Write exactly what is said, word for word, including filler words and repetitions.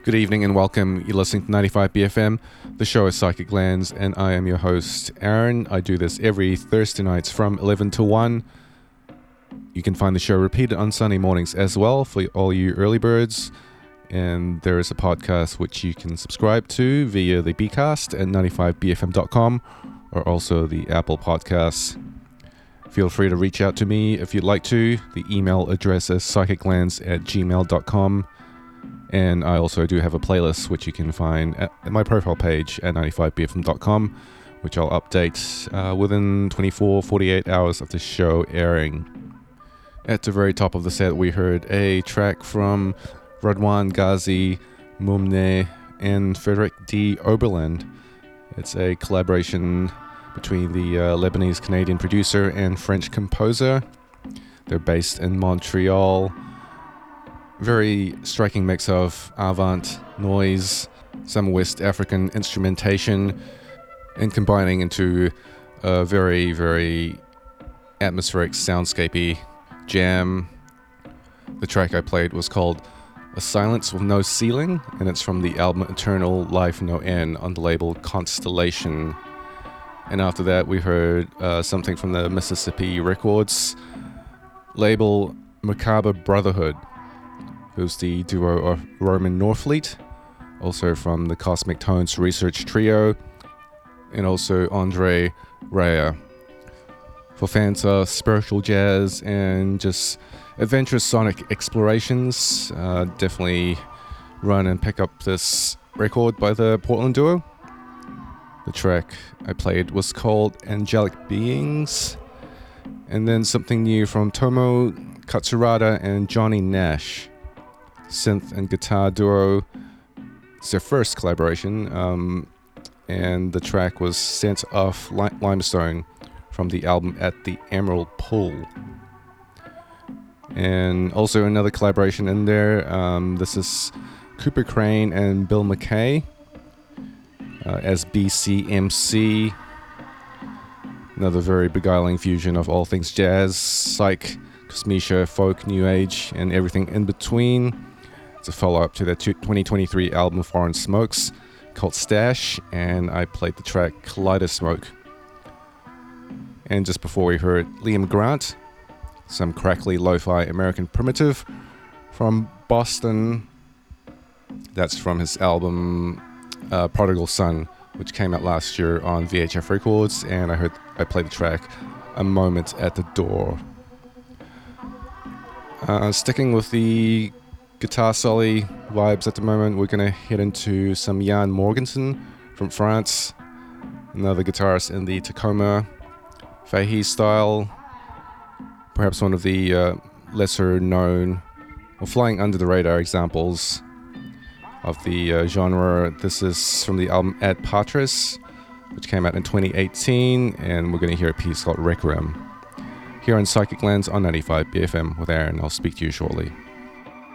Good evening and welcome. You're listening to ninety-five B F M. The show is Psychic Lands and I am your host, Aaron. I do this every Thursday nights from eleven to one. You can find the show repeated on Sunday mornings as well for all you early birds. And there is a podcast which you can subscribe to via the Bcast at ninety-five B F M dot com or also the Apple Podcasts. Feel free to reach out to me if you'd like to. The email address is psychiclands at gmail dot com. And I also do have a playlist which you can find at my profile page at ninety-five B F M dot com, which I'll update uh, within twenty-four, forty-eight hours of the show airing. At the very top of the set, we heard a track from Radwan Ghazi, Mumne, and Frederick D. Oberland. It's a collaboration between the uh, Lebanese-Canadian producer and French composer. They're based in Montreal. Very striking mix of avant, noise, some West African instrumentation, and combining into a very, very atmospheric, soundscapey jam. The track I played was called A Silence with No Ceiling, and it's from the album Eternal Life No End on the label Constellation. And after that, we heard uh, something from the Mississippi Records label Macabre Brotherhood, who's the duo of Roman Norfleet, also from the Cosmic Tones Research Trio, and also Andre Rea. For fans of spiritual jazz and just adventurous sonic explorations, uh, definitely run and pick up this record by the Portland duo. The track I played was called Angelic Beings, and then something new from Tomo Katsurada and Johnny Nash, synth and guitar duo. It's their first collaboration, um, and the track was Scent of Li- Limestone from the album At the Emerald Pool. And also another collaboration in there. Um, this is Cooper Crane and Bill McKay uh, as B C M C. Another very beguiling fusion of all things jazz, psych, cosmetia, folk, new age, and everything in between. It's a follow-up to their twenty twenty-three album Foreign Smokes called Stash, and I played the track Kaleidosmoke. And just before we heard Liam Grant, some crackly lo-fi American primitive from Boston. That's from his album uh, Prodigal Son, which came out last year on V H F Records, and I heard I played the track A Moment at the Door. Uh, sticking with the guitar solo vibes at the moment, we're going to head into some Jan Morgensen from France, another guitarist in the Tacoma Fahey style, perhaps one of the uh, lesser known or flying under the radar examples of the uh, genre. This is from the album Ad Patris, which came out in twenty eighteen, and we're going to hear a piece called Requiem here on Psychic Lands on ninety-five B F M with Aaron. I'll speak to you shortly.